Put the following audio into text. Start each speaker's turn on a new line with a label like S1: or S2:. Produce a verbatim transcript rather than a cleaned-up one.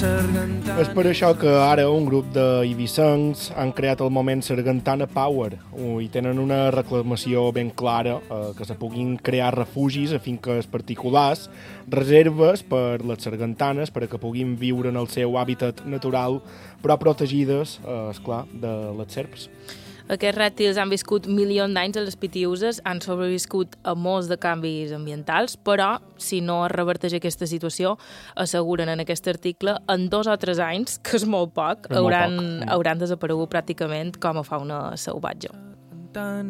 S1: És per això que ara un grup d'eivissencs han creat el moment Sargantana Power i tenen una reclamació ben clara, eh, que se puguin crear refugis a finques particulars, reserves per les sargantanes perquè puguin viure en el seu hàbitat natural, però protegides, eh, esclar, de les serps.
S2: Aquests rèptils han viscut milions d'anys a les Pitiüses, han sobreviscut a molts de canvis ambientals, però si no es reverteix aquesta situació, asseguren en aquest article, en dos o tres anys, que és molt poc,
S1: és
S2: hauran,
S1: molt poc.
S2: hauran desaparegut pràcticament com a fauna salvatge.